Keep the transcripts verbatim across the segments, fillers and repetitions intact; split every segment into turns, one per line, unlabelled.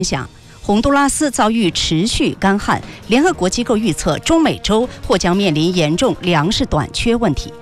响，洪都拉斯遭遇持续干旱，联合国机构预测中美洲或将面临严重粮食短缺问题。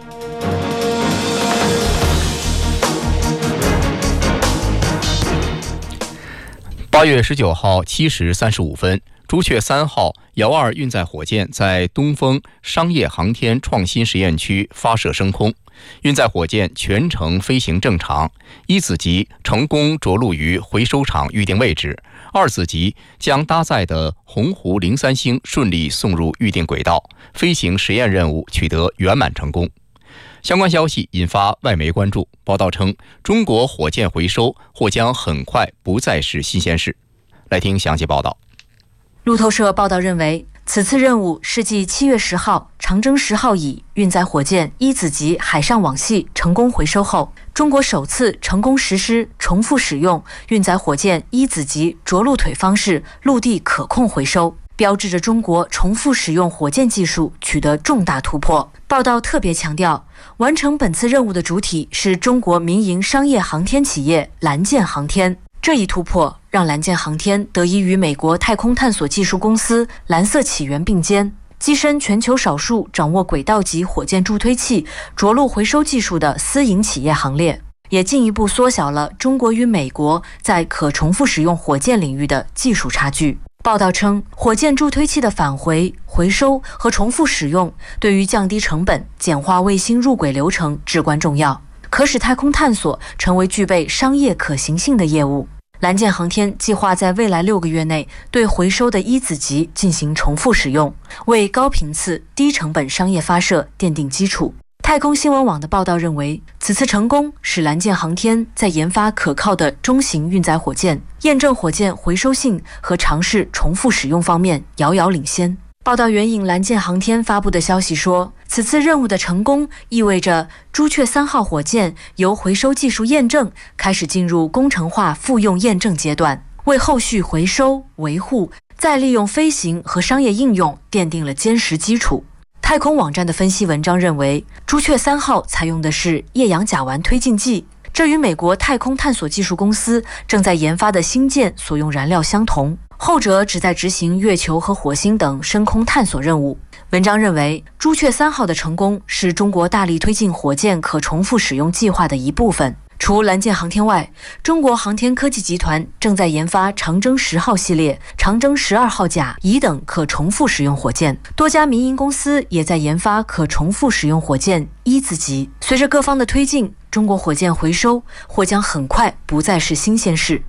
八月十九号七时三十五分，朱雀三号遥二运载火箭在东风商业航天创新实验区发射升空，运载火箭全程飞行正常，一子级成功着陆于回收场预定位置，二子级将搭载的鸿鹄零三星顺利送入预定轨道，飞行实验任务取得圆满成功。相关消息引发外媒关注，报道称中国火箭回收或将很快不再是新鲜事。来听详细报道。
路透社报道认为，此次任务是继七月十号长征十号乙运载火箭一子级海上网系成功回收后，中国首次成功实施重复使用运载火箭一子级着陆腿方式陆地可控回收，标志着中国重复使用火箭技术取得重大突破。报道特别强调，完成本次任务的主体是中国民营商业航天企业蓝箭航天。这一突破让蓝箭航天得以与美国太空探索技术公司蓝色起源并肩，跻身全球少数掌握轨道级火箭助推器着陆回收技术的私营企业行列，也进一步缩小了中国与美国在可重复使用火箭领域的技术差距。报道称，火箭助推器的返回、回收和重复使用对于降低成本、简化卫星入轨流程至关重要，可使太空探索成为具备商业可行性的业务。蓝箭航天计划在未来六个月内对回收的一子级进行重复使用，为高频次、低成本商业发射奠定基础。太空新闻网的报道认为，此次成功使蓝箭航天在研发可靠的中型运载火箭、验证火箭回收性和尝试重复使用方面遥遥领先。报道援引蓝箭航天发布的消息说，此次任务的成功意味着朱雀三号火箭由回收技术验证开始进入工程化复用验证阶段，为后续回收、维护、再利用飞行和商业应用奠定了坚实基础。太空网站的分析文章认为，朱雀三号采用的是液氧甲烷推进剂，这与美国太空探索技术公司正在研发的星舰所用燃料相同，后者旨在执行月球和火星等深空探索任务。文章认为，朱雀三号的成功是中国大力推进火箭可重复使用计划的一部分。除蓝箭航天外，中国航天科技集团正在研发长征十号系列、长征十二号甲、乙等可重复使用火箭，多家民营公司也在研发可重复使用火箭一子级。随着各方的推进，中国火箭回收或将很快不再是新鲜事。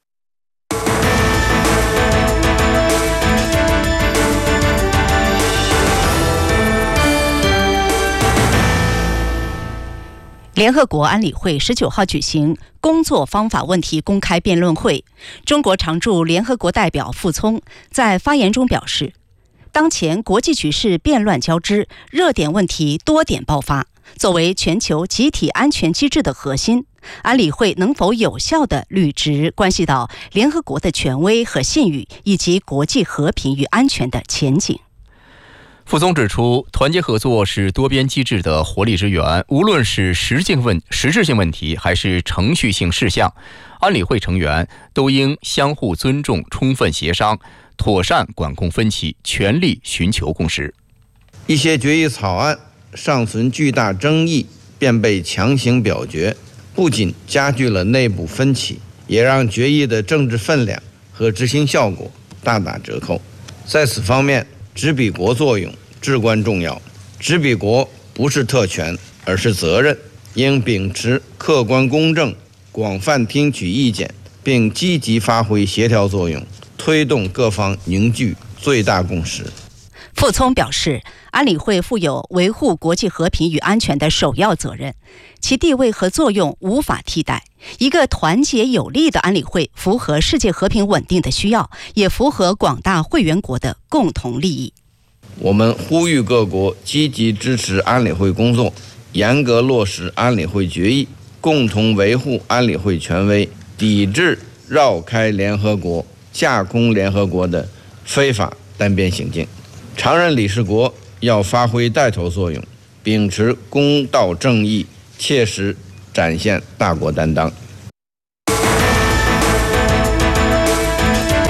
联合国安理会十九号举行工作方法问题公开辩论会，中国常驻联合国代表傅聪在发言中表示，当前国际局势变乱交织，热点问题多点爆发，作为全球集体安全机制的核心，安理会能否有效地履职，关系到联合国的权威和信誉以及国际和平与安全的前景。
傅聪指出，团结合作是多边机制的活力之源，无论是实质问实质性问题还是程序性事项，安理会成员都应相互尊重，充分协商，妥善管控分歧，全力寻求共识。
一些决议草案尚存巨大争议，便被强行表决，不仅加剧了内部分歧，也让决议的政治分量和执行效果大打折扣。在此方面，执笔国作用至关重要。执笔国不是特权，而是责任，应秉持客观公正，广泛听取意见，并积极发挥协调作用，推动各方凝聚最大共识。
傅聪表示，安理会负有维护国际和平与安全的首要责任，其地位和作用无法替代。一个团结有力的安理会符合世界和平稳定的需要，也符合广大会员国的共同利益。
我们呼吁各国积极支持安理会工作，严格落实安理会决议，共同维护安理会权威，抵制绕开联合国、架空联合国的非法单边行径。常任理事国要发挥带头作用，秉持公道正义，切实展现大国担当。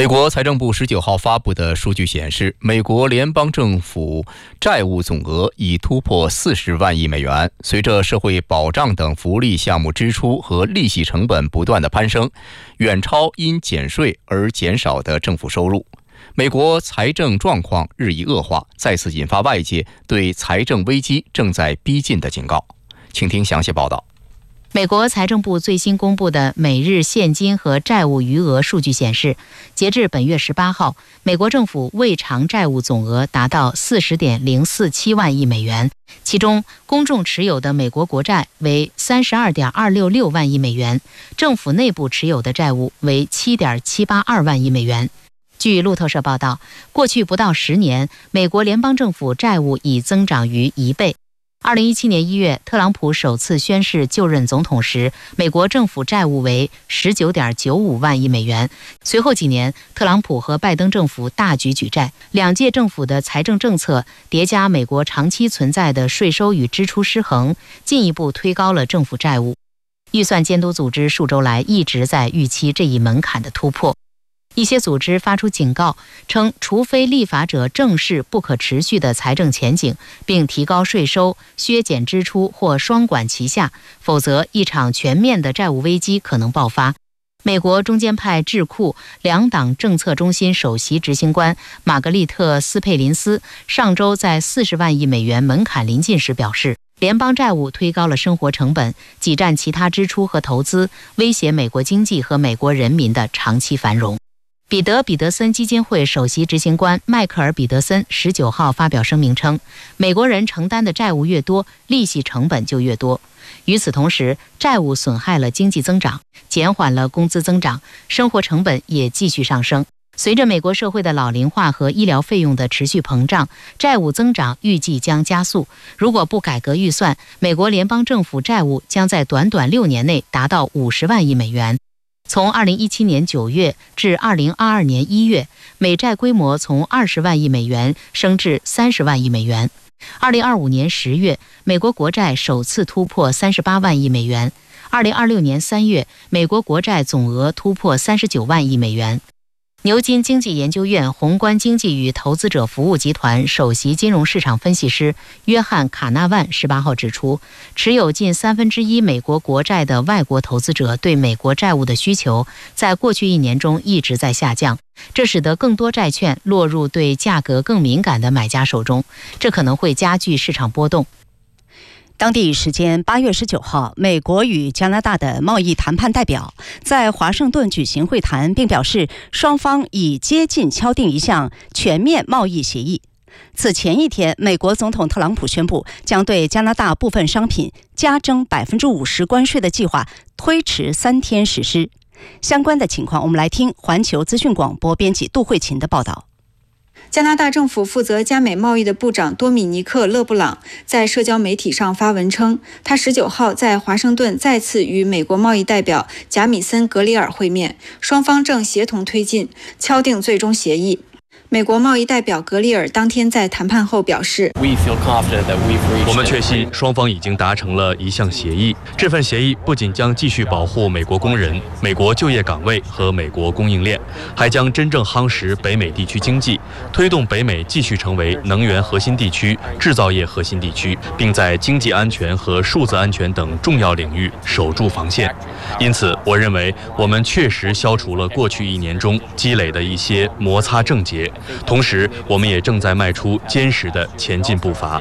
美国财政部十九号发布的数据显示，美国联邦政府债务总额已突破四十万亿美元。随着社会保障等福利项目支出和利息成本不断的攀升，远超因减税而减少的政府收入。美国财政状况日益恶化，再次引发外界对财政危机正在逼近的警告。请听详细报道。
美国财政部最新公布的每日现金和债务余额数据显示，截至本月十八号，美国政府未偿债务总额达到四十点零四七万亿美元，其中公众持有的美国国债为三十二点二六六万亿美元，政府内部持有的债务为七点七八二万亿美元。据路透社报道，过去不到十年，美国联邦政府债务已增长逾一倍。二零一七年一月，特朗普首次宣誓就任总统时，美国政府债务为十九点九五万亿美元。随后几年，特朗普和拜登政府大举举债，两届政府的财政政策叠加美国长期存在的税收与支出失衡，进一步推高了政府债务。预算监督组织数周来一直在预期这一门槛的突破。一些组织发出警告，称除非立法者正视不可持续的财政前景，并提高税收、削减支出或双管齐下，否则一场全面的债务危机可能爆发。美国中间派智库两党政策中心首席执行官玛格丽特·斯佩林斯上周在四十万亿美元门槛临近时表示，联邦债务推高了生活成本，挤占其他支出和投资，威胁美国经济和美国人民的长期繁荣。彼得·彼得森基金会首席执行官迈克尔·彼得森十九号发表声明称，美国人承担的债务越多，利息成本就越多。与此同时，债务损害了经济增长，减缓了工资增长，生活成本也继续上升。随着美国社会的老龄化和医疗费用的持续膨胀，债务增长预计将加速。如果不改革预算，美国联邦政府债务将在短短六年内达到五十万亿美元。从二零一七年九月至二零二二年一月，美债规模从二十万亿美元升至三十万亿美元。二零二五年十月，美国国债首次突破三十八万亿美元。二零二六年三月，美国国债总额突破三十九万亿美元。牛津经济研究院宏观经济与投资者服务集团首席金融市场分析师约翰·卡纳万十八号指出，持有近三分之一美国国债的外国投资者对美国债务的需求在过去一年中一直在下降，这使得更多债券落入对价格更敏感的买家手中，这可能会加剧市场波动。
当地时间八月十九号，美国与加拿大的贸易谈判代表在华盛顿举行会谈，并表示双方已接近敲定一项全面贸易协议。此前一天，美国总统特朗普宣布将对加拿大部分商品加征百分之五十关税的计划推迟三天实施。相关的情况，我们来听环球资讯广播编辑杜慧琴的报道。
加拿大政府负责加美贸易的部长多米尼克·勒布朗在社交媒体上发文称，他十九号在华盛顿再次与美国贸易代表贾米森·格里尔会面，双方正协同推进，敲定最终协议。美国贸易代表格里尔当天在谈判后表示，
我们确信双方已经达成了一项协议，这份协议不仅将继续保护美国工人、美国就业岗位和美国供应链，还将真正夯实北美地区经济，推动北美继续成为能源核心地区、制造业核心地区，并在经济安全和数字安全等重要领域守住防线。因此，我认为我们确实消除了过去一年中积累的一些摩擦症结，同时我们也正在迈出坚实的前进步伐。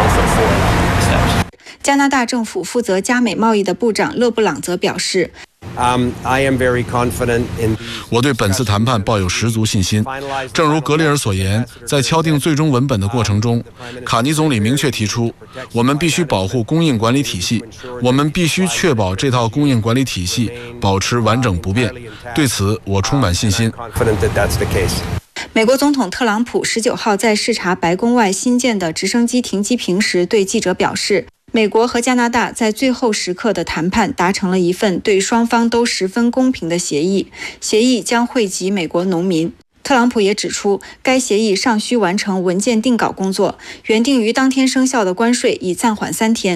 加拿大政府负责加美贸易的部长勒布朗则表示，
我对本次谈判抱有十足信心。正如格里尔所言，在敲定最终文本的过程中，卡尼总理明确提出，我们必须保护供应管理体系，我们必须确保这套供应管理体系保持完整不变。对此，我充满信心。
美国总统特朗普十九号在视察白宫外新建的直升机停机坪时，对记者表示，美国和加拿大在最后时刻的谈判达成了一份对双方都十分公平的协议，协议将惠及美国农民。特朗普也指出，该协议尚需完成文件定稿工作，原定于当天生效的关税已暂缓三天。